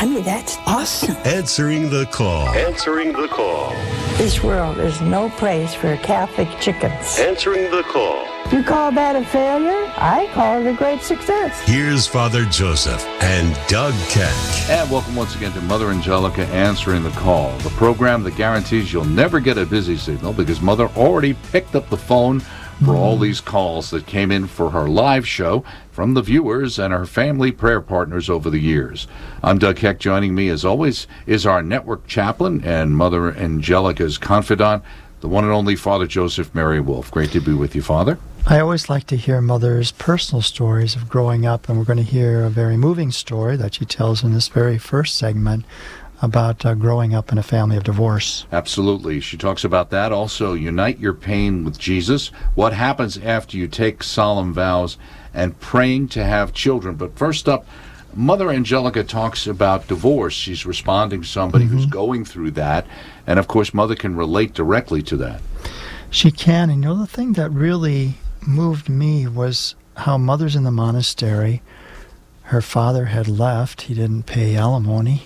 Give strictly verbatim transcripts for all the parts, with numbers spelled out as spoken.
Honey, that's awesome. Answering the call. Answering the call. This world is no place for Catholic chickens. Answering the call. You call that a failure? I call it a great success. Here's Father Joseph and Doug Keck. And welcome once again to Mother Angelica Answering the Call, the program that guarantees you'll never get a busy signal because Mother already picked up the phone for all these calls that came in for her live show from the viewers and her family prayer partners over the years. I'm Doug Keck. Joining me, as always, is our network chaplain and Mother Angelica's confidant, the one and only Father Joseph Mary Wolf. Great to be with you, Father. I always like to hear Mother's personal stories of growing up, and we're going to hear a very moving story that she tells in this very first segment about uh, growing up in a family of divorce. Absolutely. She talks about that. Also, unite your pain with Jesus, what happens after you take solemn vows, and praying to have children. But first up, Mother Angelica talks about divorce. She's responding to somebody mm-hmm. who's going through that, and of course, Mother can relate directly to that. She can, and you know, the thing that really moved me was how Mother's in the monastery. Her father had left. He didn't pay alimony.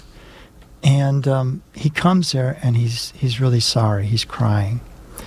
And um, he comes there, and he's he's really sorry. He's crying.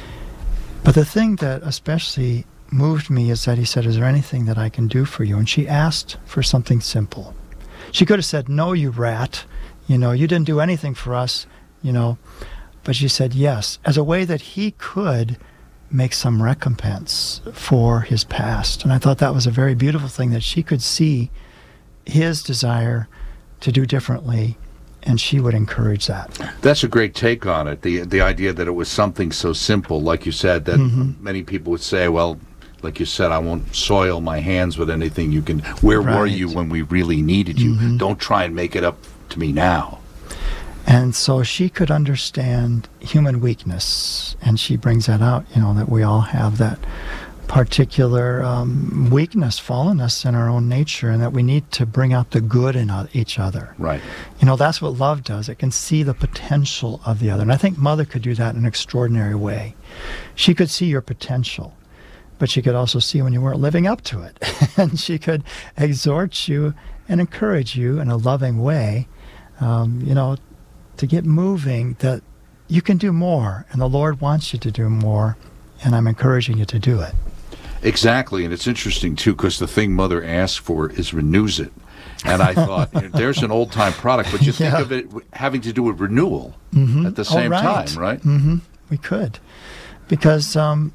But the thing that especially moved me is that he said, "Is there anything that I can do for you?" And she asked for something simple. She could have said, "No, you rat. You know, you didn't do anything for us, you know." But she said yes, as a way that he could make some recompense for his past. And I thought that was a very beautiful thing, that she could see his desire to do differently, and she would encourage that. That's a great take on it, the the idea that it was something so simple, like you said, that mm-hmm. many people would say, well, like you said, I won't soil my hands with anything you can. Where right. were you when we really needed you? Mm-hmm. Don't try and make it up to me now. And so she could understand human weakness, and she brings that out, you know, that we all have that particular um, weakness, fallenness in our own nature, and that we need to bring out the good in each other. Right. You know, that's what love does. It can see the potential of the other. And I think Mother could do that in an extraordinary way. She could see your potential, but she could also see when you weren't living up to it. And she could exhort you and encourage you in a loving way, um, you know, to get moving, that you can do more, and the Lord wants you to do more, and I'm encouraging you to do it. Exactly, and it's interesting, too, because the thing Mother asked for is renews it. And I thought, there's an old-time product, but you think yeah. of it having to do with renewal mm-hmm. at the same oh, right. time, right? Mm-hmm. We could. Because um,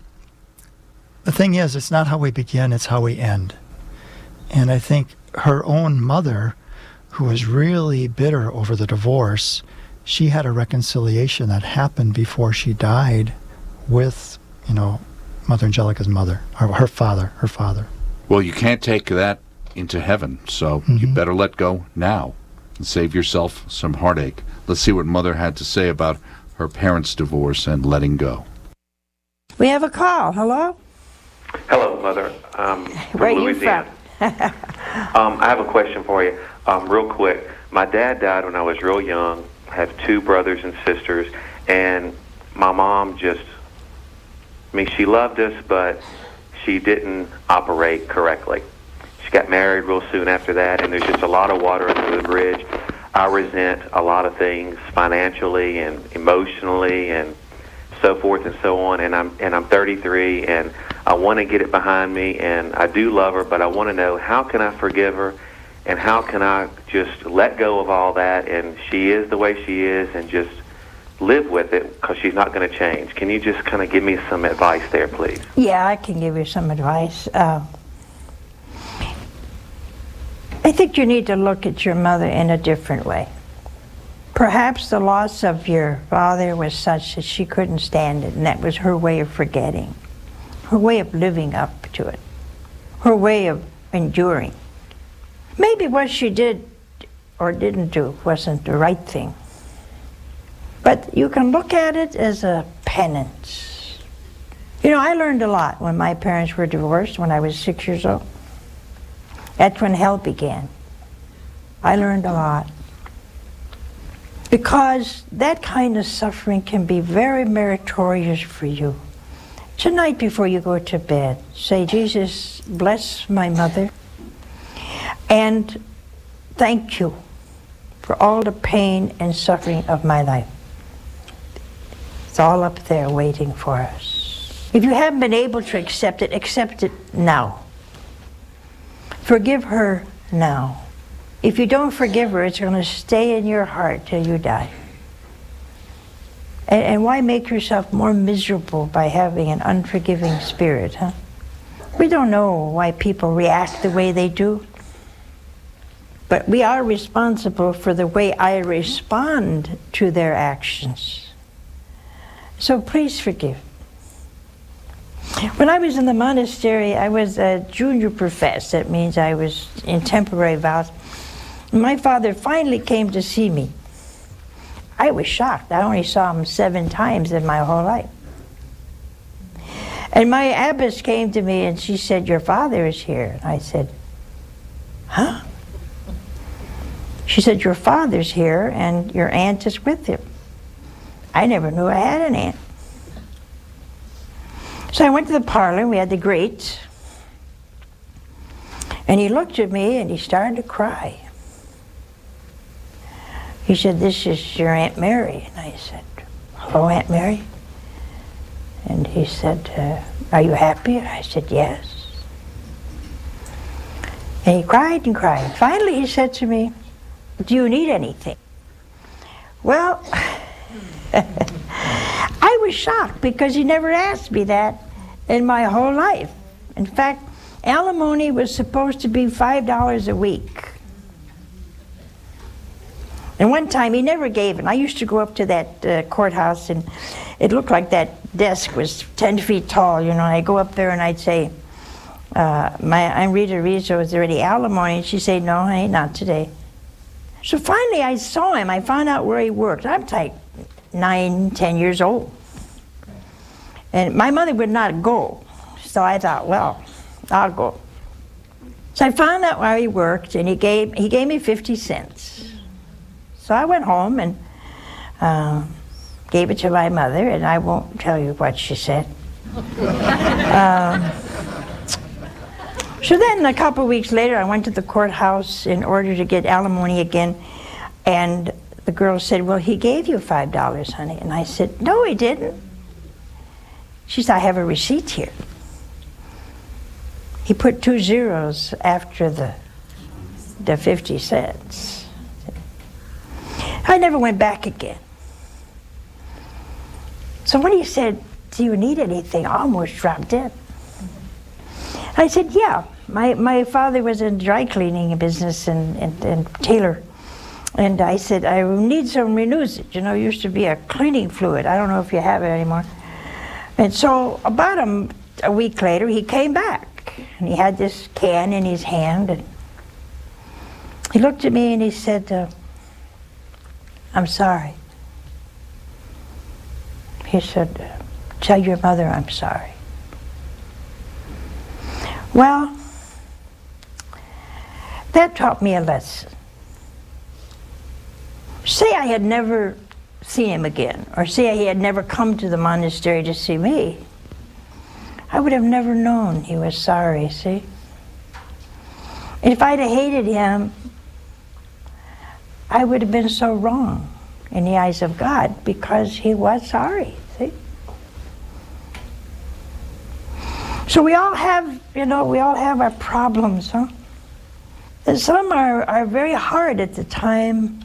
the thing is, it's not how we begin, it's how we end. And I think her own mother, who was really bitter over the divorce, she had a reconciliation that happened before she died with, you know, Mother Angelica's mother, or her father, her father. Well, you can't take that into heaven, so mm-hmm. you better let go now and save yourself some heartache. Let's see what Mother had to say about her parents' divorce and letting go. We have a call. Hello? Hello, Mother. Um, from Where are you Louisiana. from? um, I have a question for you, um, real quick. My dad died when I was real young. I have two brothers and sisters, and my mom just, I mean, she loved us, but she didn't operate correctly. She got married real soon after that, and there's just a lot of water under the bridge. I resent a lot of things financially and emotionally and so forth and so on, and I'm and I'm thirty-three, and I want to get it behind me, and I do love her, but I want to know, how can I forgive her? And how can I just let go of all that, and she is the way she is, and just live with it, because she's not going to change? Can you just kind of give me some advice there, please? Yeah, I can give you some advice. Uh, I think you need to look at your mother in a different way. Perhaps the loss of your father was such that she couldn't stand it, and that was her way of forgetting, her way of living up to it, her way of enduring. Maybe what she did or didn't do wasn't the right thing. But you can look at it as a penance. You know, I learned a lot when my parents were divorced when I was six years old. That's when hell began. I learned a lot. Because that kind of suffering can be very meritorious for you. Tonight before you go to bed, say, Jesus, bless my mother, and thank you for all the pain and suffering of my life. It's all up there waiting for us. If you haven't been able to accept it, accept it now. Forgive her now. If you don't forgive her, it's going to stay in your heart till you die. And, and why make yourself more miserable by having an unforgiving spirit, huh? We don't know why people react the way they do. But we are responsible for the way I respond to their actions. So please forgive. When I was in the monastery, I was a junior profess. That means I was in temporary vows. My father finally came to see me. I was shocked. I only saw him seven times in my whole life. And my abbess came to me and she said, "Your father is here." And I said, "Huh?" She said, "Your father's here and your aunt is with him." I never knew I had an aunt. So I went to the parlor and we had the grate. And he looked at me and he started to cry. He said, "This is your Aunt Mary." And I said, "Hello, Aunt Mary." And he said, uh, "Are you happy?" And I said, "Yes." And he cried and cried. Finally he said to me, "Do you need anything?" Well, I was shocked because he never asked me that in my whole life. In fact, alimony was supposed to be five dollars a week. And one time he never gave it. I used to go up to that uh, courthouse and it looked like that desk was ten feet tall, you know. And I'd go up there and I'd say, uh, my, I'm Rita Rizzo, is there any alimony? And she'd say, "No, honey, not today." So finally I saw him. I found out where he worked. I'm like nine, ten years old. And my mother would not go. So I thought, well, I'll go. So I found out where he worked and he gave, he gave me fifty cents. So I went home and uh, gave it to my mother, and I won't tell you what she said. um, so then a couple of weeks later, I went to the courthouse in order to get alimony again, and the girl said, "Well, he gave you five dollars, honey." And I said, "No, he didn't." She said, "I have a receipt here." He put two zeros after the, the fifty cents. I never went back again. So when he said, "Do you need anything?" I almost dropped dead. I said, "Yeah, my, my father was in dry cleaning business and, and, and tailor." And I said, "I need some Renuzit. You know, it used to be a cleaning fluid. I don't know if you have it anymore." And so about a, a week later, he came back. And he had this can in his hand. And he looked at me and he said, uh, "I'm sorry." He said, "Tell your mother I'm sorry." Well, that taught me a lesson. Say I had never seen him again, or say he had never come to the monastery to see me, I would have never known he was sorry, see? And if I'd have hated him, I would have been so wrong in the eyes of God because he was sorry, see? So we all have, you know, we all have our problems, huh? And some are, are very hard at the time,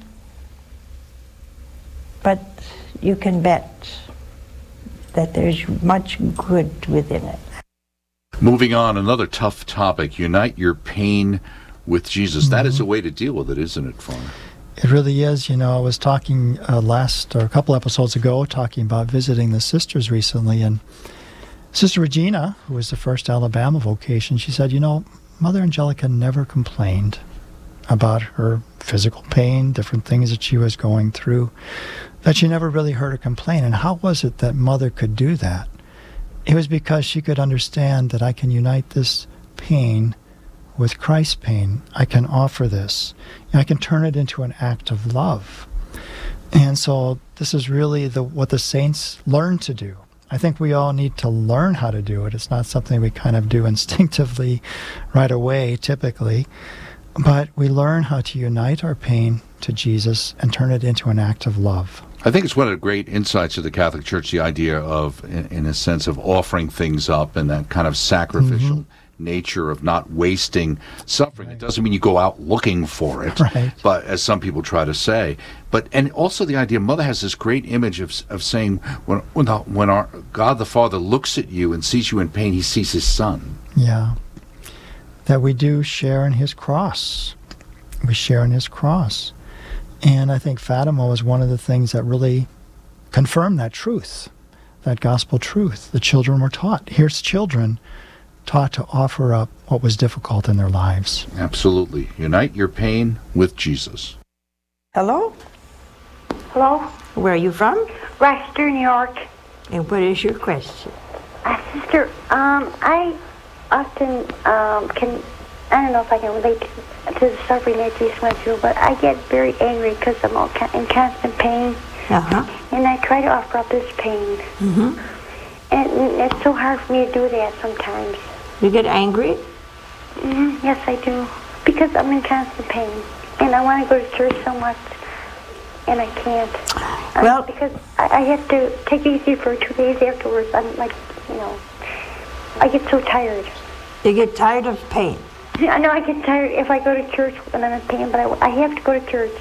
but you can bet that there's much good within it. Moving on, another tough topic, unite your pain with Jesus. Mm-hmm. That is a way to deal with it, isn't it, Father? It really is. You know, I was talking uh, last, or a couple episodes ago, talking about visiting the sisters recently, and Sister Regina, who was the first Alabama vocation, she said, you know, Mother Angelica never complained about her physical pain, different things that she was going through, that she never really heard her complain. And how was it that Mother could do that? It was because she could understand that I can unite this pain with Christ's pain. I can offer this. I can turn it into an act of love. And so this is really the what the saints learn to do. I think we all need to learn how to do it. It's not something we kind of do instinctively right away, typically. but we learn how to unite our pain to Jesus and turn it into an act of love. I think it's one of the great insights of the Catholic Church, the idea of, in, in a sense, of offering things up and that kind of sacrificial mm-hmm. nature of not wasting suffering. Right. It doesn't mean you go out looking for it, right. but as some people try to say. But and also the idea, Mother has this great image of of saying, when when, the, when our God the Father looks at you and sees you in pain, he sees his Son. Yeah. That we do share in his cross. We share in his cross. And I think Fatima was one of the things that really confirmed that truth, that gospel truth. The children were taught. Here's children taught to offer up what was difficult in their lives. Absolutely. Unite your pain with Jesus. Hello? Hello? Where are you from? Rochester, New York. And what is your question? Uh, sister, um, I often um, can, I don't know if I can relate to, to the suffering that Jesus went through, but I get very angry because I'm all ca- in constant pain. Uh-huh. And I try to offer up this pain. Mm-hmm. And it's so hard for me to do that sometimes. You get angry? Mm-hmm. Yes, I do. Because I'm in constant pain. And I want to go to church so much, and I can't. Well, um, because I, I have to take it easy for two days afterwards. I'm like, you know, I get so tired. You get tired of pain? I know I get tired if I go to church when I'm in pain, but I, I have to go to church.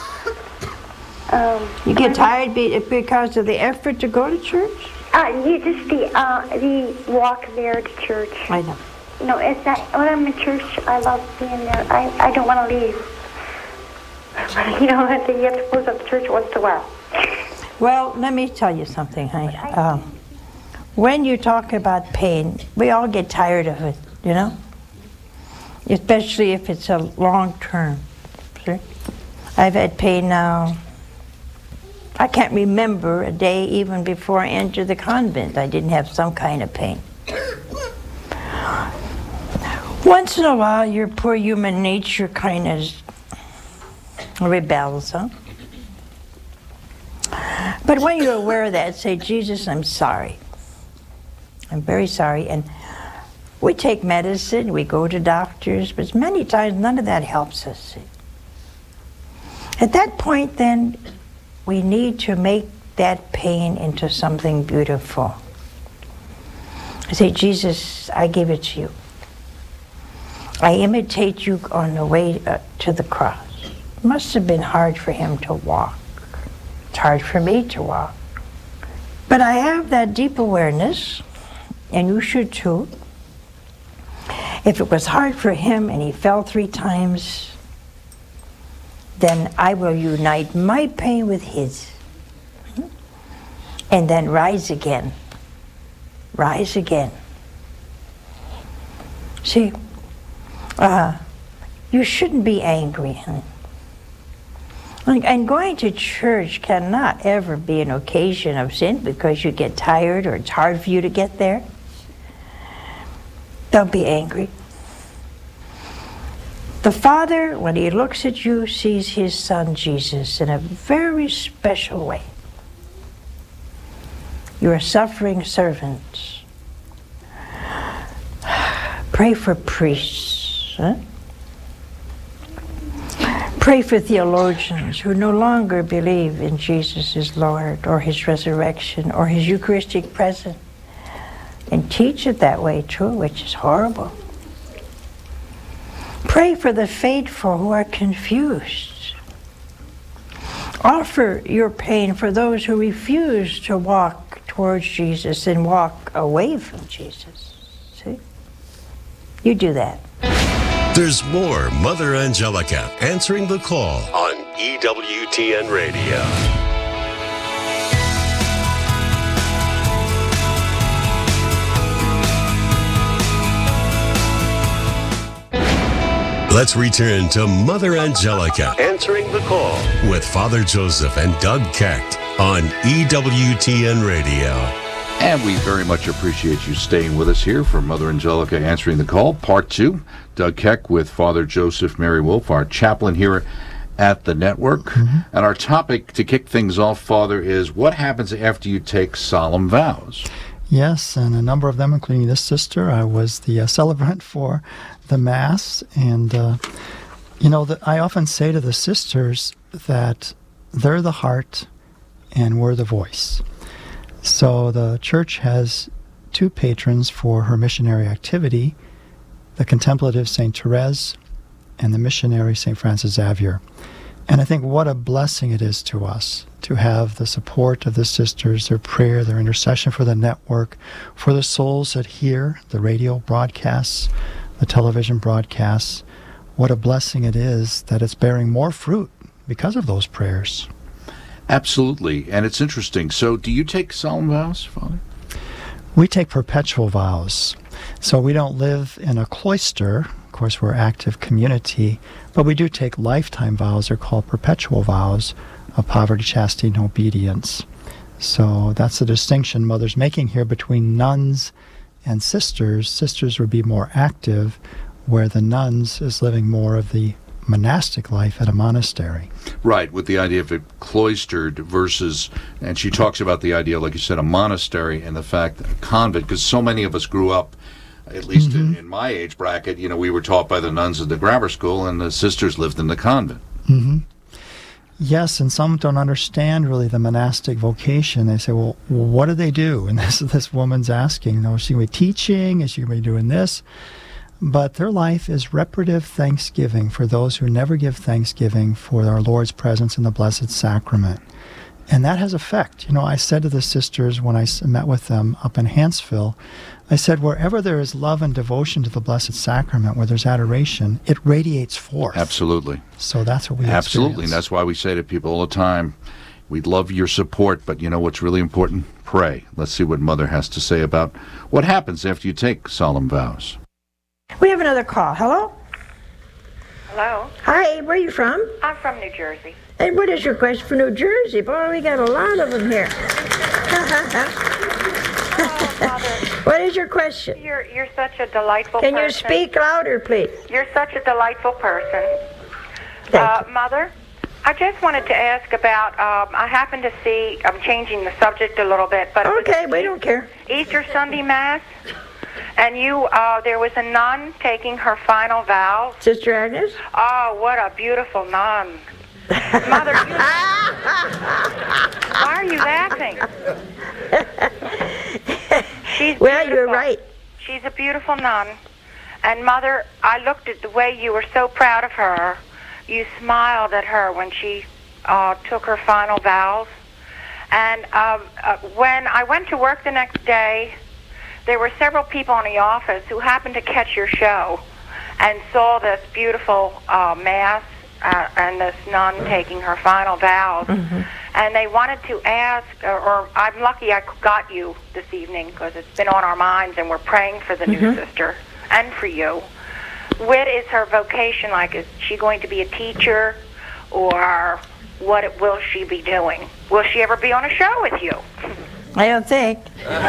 Um, you get tired be, because of the effort to go to church? Uh, you just the uh, the walk there to church. I know. No, it's not. When I'm in church, I love being there. I, I don't want to leave. You know, you have to close up church once in a while. Well, let me tell you something, honey. Um, when you talk about pain, we all get tired of it, you know? Especially if it's a long term. See? I've had pain now. I can't remember a day even before I entered the convent I didn't have some kind of pain. Once in a while, your poor human nature kind of rebels, huh? But when you're aware of that, say, Jesus, I'm sorry. I'm very sorry. And we take medicine, we go to doctors, but many times none of that helps us. See? At that point, then, we need to make that pain into something beautiful. I say, Jesus, I give it to you. I imitate you on the way uh, to the cross. It must have been hard for him to walk. It's hard for me to walk. But I have that deep awareness, and you should too. If it was hard for him and he fell three times, then I will unite my pain with his. And then rise again. Rise again. See, uh, you shouldn't be angry, honey. And going to church cannot ever be an occasion of sin because you get tired or it's hard for you to get there. Don't be angry. The Father, when he looks at you, sees his Son Jesus in a very special way. You're a suffering servant. Pray for priests. Huh? Pray for theologians who no longer believe in Jesus as Lord or his resurrection or his Eucharistic presence and teach it that way too, which is horrible. Pray for the faithful who are confused. Offer your pain for those who refuse to walk towards Jesus and walk away from Jesus. See? You do that. There's more Mother Angelica answering the call on E W T N Radio. Let's return to Mother Angelica answering the call with Father Joseph and Doug Keck on E W T N Radio. And we very much appreciate you staying with us here for Mother Angelica Answering the Call, Part two. Doug Keck with Father Joseph Mary Wolf, our chaplain here at the network. Mm-hmm. And our topic to kick things off, Father, is what happens after you take solemn vows? Yes, and a number of them, including this sister, I was the uh, celebrant for the Mass, and uh, You know, the, I often say to the sisters that they're the heart and we're the voice. So the church has two patrons for her missionary activity, the contemplative Saint Therese and the missionary Saint Francis Xavier. And I think what a blessing it is to us to have the support of the sisters, their prayer, their intercession for the network, for the souls that hear the radio broadcasts, the television broadcasts. What a blessing it is that it's bearing more fruit because of those prayers. Absolutely. And it's interesting. So do you take solemn vows, Father? We take perpetual vows. So we don't live in a cloister. Of course, we're active community, but we do take lifetime vows. They're called perpetual vows of poverty, chastity, and obedience. So that's the distinction Mother's making here between nuns and sisters. Sisters would be more active, where the nuns is living more of the monastic life at a monastery. Right, with the idea of it cloistered versus, and she talks about the idea, like you said, a monastery and the fact that a convent, because so many of us grew up, at least mm-hmm. in, in my age bracket, you know, we were taught by the nuns at the grammar school and the sisters lived in the convent. Mm-hmm. Yes, and some don't understand really the monastic vocation. They say, well, what do they do? And this this woman's asking, you know, is she going to be teaching? Is she going to be doing this? But their life is reparative thanksgiving for those who never give thanksgiving for our Lord's presence in the Blessed Sacrament. And that has effect. You know, I said to the sisters when I met with them up in Hanceville, I said, wherever there is love and devotion to the Blessed Sacrament, where there's adoration, it radiates forth. Absolutely. So that's what we Absolutely. experience. And that's why we say to people all the time, we'd love your support, but you know what's really important? Pray. Let's see what Mother has to say about what happens after you take solemn vows. We have another call. Hello? Hello? Hi, where are you from? I'm from New Jersey. And what is your question for New Jersey? Boy, we got a lot of them here. Oh, Mother. What is your question? You're you're such a delightful Can person. you speak louder, please? You're such a delightful person. Thank uh, you. Mother, I just wanted to ask about, um, I happened to see, I'm changing the subject a little bit, but... Okay, we don't care. Easter Sunday Mass, and you, uh, there was a nun taking her final vows. Sister Agnes? Oh, what a beautiful nun. Mother, you... Why are you laughing? She's Well, beautiful. you're right. She's a beautiful nun. And Mother, I looked at the way you were so proud of her. You smiled at her when she uh, took her final vows. And um, uh, when I went to work the next day, there were several people in the office who happened to catch your show and saw this beautiful uh, Mass uh, and this nun taking her final vows. Mm-hmm. And they wanted to ask, or, or I'm lucky I got you this evening because it's been on our minds and we're praying for the mm-hmm. new sister and for you. What is her vocation like? Is she going to be a teacher, or what will she be doing? Will she ever be on a show with you? I don't think.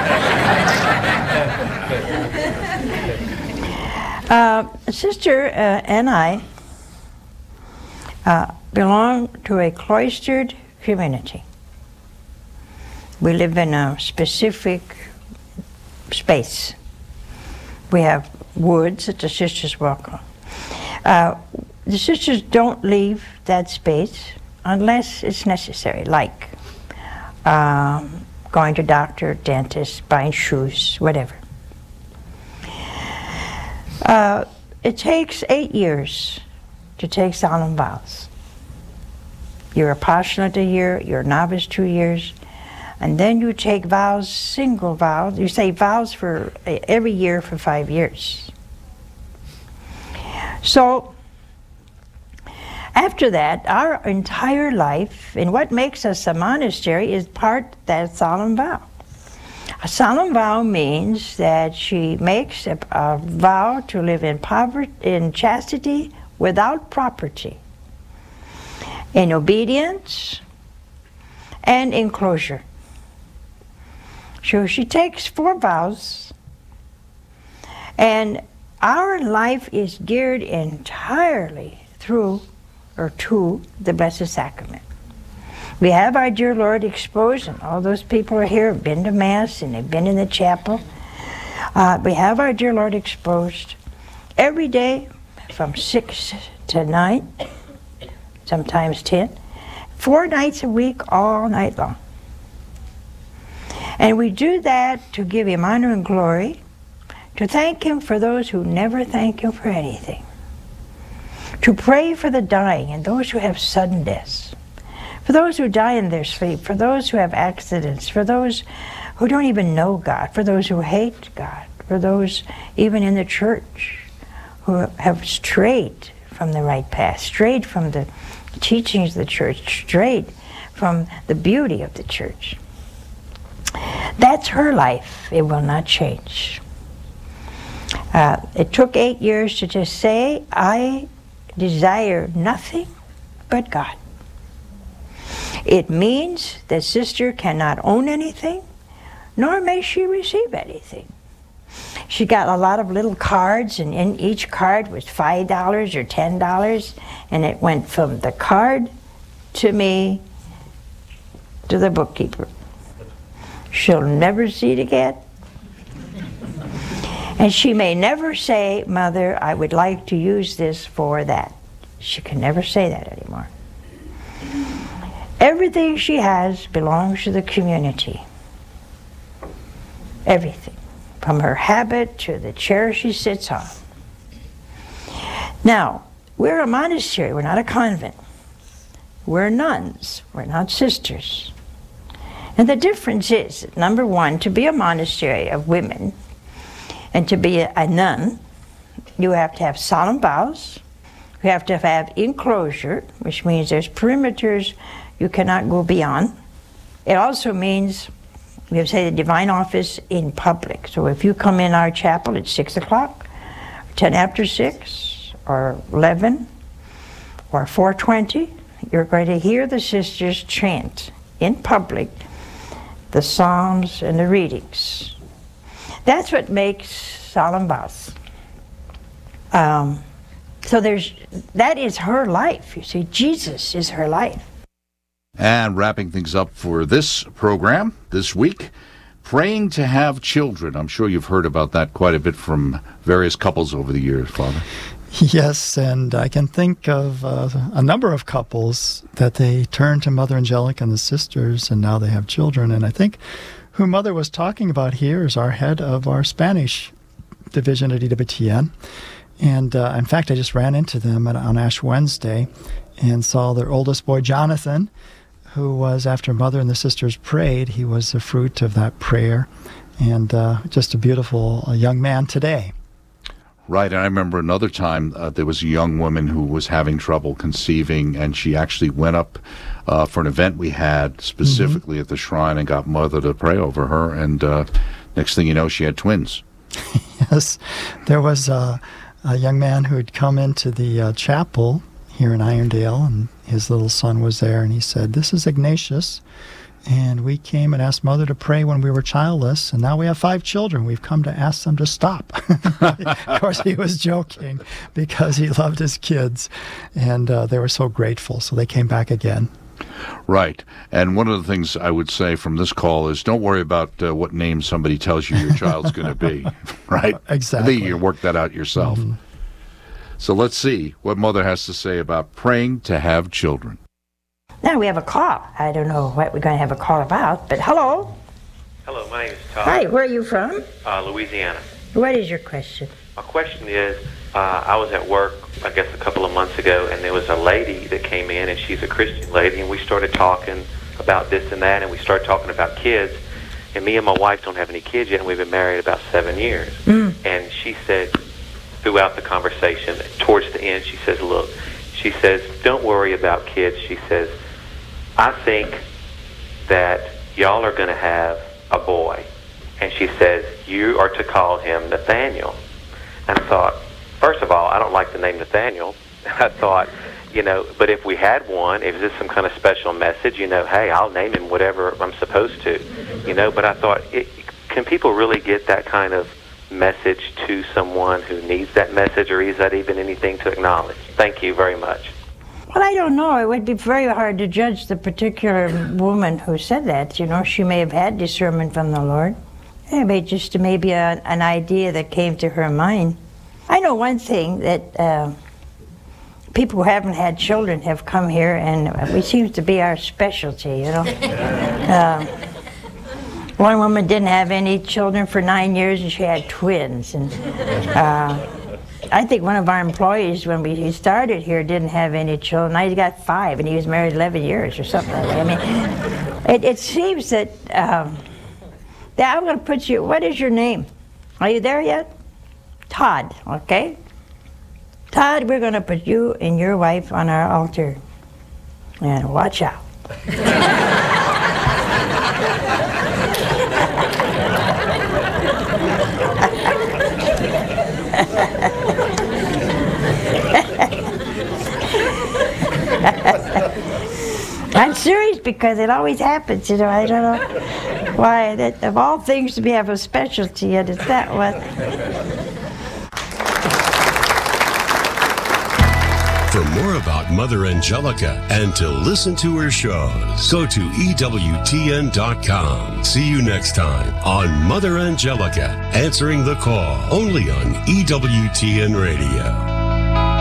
uh, Sister uh, and I uh, belong to a cloistered community. We live in a specific space. We have woods that the sisters walk on. Uh, the sisters don't leave that space unless it's necessary, like um, going to doctor, dentist, buying shoes, whatever. Uh, it takes eight years to take solemn vows. You're a postulant a year, you're a novice two years, and then you take vows, single vows. You say vows for uh, every year for five years. So, after that, our entire life, and what makes us a monastery is part that solemn vow. A solemn vow means that she makes a, a vow to live in poverty, in chastity, without property, in obedience, and in closure. So she takes four vows, and our life is geared entirely through or to the Blessed Sacrament. We have our dear Lord exposed, and all those people are here, have been to Mass, and they've been in the chapel. Uh, we have our dear Lord exposed every day from six tonight, sometimes ten, four nights a week, all night long. And we do that to give him honor and glory, to thank him for those who never thank him for anything, to pray for the dying and those who have sudden deaths, for those who die in their sleep, for those who have accidents, for those who don't even know God, for those who hate God, for those even in the church who have strayed from the right path, strayed from the teachings of the church, strayed from the beauty of the church. That's her life. It will not change. Uh, it took eight years to just say, I desire nothing but God. It means that sister cannot own anything, nor may she receive anything. She got a lot of little cards, and in each card was five dollars or ten dollars, and it went from the card to me to the bookkeeper. She'll never see it again. And she may never say, Mother, I would like to use this for that. She can never say that anymore. Everything she has belongs to the community. Everything. From her habit to the chair she sits on. Now, we're a monastery, we're not a convent. We're nuns, we're not sisters. And the difference is, number one, to be a monastery of women and to be a, a nun, you have to have solemn vows, you have to have enclosure, which means there's perimeters you cannot go beyond. It also means we have to say the divine office in public. So if you come in our chapel at six o'clock, ten after six, or eleven, or four twenty, you're going to hear the sisters chant in public the psalms and the readings. That's what makes solemn vows. Um, so there's that is her life. You see, Jesus is her life. And wrapping things up for this program this week, praying to have children. I'm sure you've heard about that quite a bit from various couples over the years, Father. Yes, and I can think of uh, a number of couples that they turned to Mother Angelica and the sisters, and now they have children. And I think who Mother was talking about here is our head of our Spanish division at E W T N. And uh, in fact, I just ran into them at, on Ash Wednesday and saw their oldest boy, Jonathan, who was, after Mother and the sisters prayed, he was the fruit of that prayer, and uh, just a beautiful uh, young man today. Right, and I remember another time uh, there was a young woman who was having trouble conceiving, and she actually went up uh, for an event we had specifically mm-hmm. at the shrine and got Mother to pray over her, and uh, next thing you know, she had twins. Yes, there was a, a young man who had come into the uh, chapel here in Irondale, and his little son was there, and he said, "This is Ignatius, and we came and asked Mother to pray when we were childless, and now we have five children. We've come to ask them to stop." Of course, he was joking because he loved his kids, and uh, they were so grateful, so they came back again. Right. And one of the things I would say from this call is don't worry about uh, what name somebody tells you your child's going to be, right? Exactly. I think you can work that out yourself. Mm-hmm. So let's see what Mother has to say about praying to have children. Now we have a call. I don't know what we're going to have a call about, but hello. Hello, my name is Todd. Hi, where are you from? Uh, Louisiana. What is your question? My question is, uh, I was at work, I guess a couple of months ago, and there was a lady that came in, and she's a Christian lady, and we started talking about this and that, and we started talking about kids, and me and my wife don't have any kids yet, and we've been married about seven years. Mm. And she said, throughout the conversation, towards the end, she says, look, she says, don't worry about kids. She says, I think that y'all are going to have a boy. And she says, you are to call him Nathaniel. And I thought, first of all, I don't like the name Nathaniel. I thought, you know, but if we had one, is this some kind of special message? You know, hey, I'll name him whatever I'm supposed to. You know, but I thought, it, can people really get that kind of message to someone who needs that message, or is that even anything to acknowledge? Thank you very much. Well, I don't know. It would be very hard to judge the particular woman who said that. You know, she may have had discernment from the Lord. It may just maybe a, an idea that came to her mind. I know one thing, that uh, people who haven't had children have come here, and it seems to be our specialty, you know. uh, one woman didn't have any children for nine years, and she had twins. And uh, I think one of our employees, when we he started here, didn't have any children. Now he's got five, and he was married eleven years or something like that. I mean, it, it seems that, um, that I'm going to put you, what is your name? Are you there yet? Todd, okay? Todd, we're going to put you and your wife on our altar. And watch out. I'm serious because it always happens, you know. I don't know why. That, of all things, we have a specialty, and it's that one. For more about Mother Angelica and to listen to her shows, go to E W T N dot com. See you next time on Mother Angelica, answering the call, only on E W T N Radio.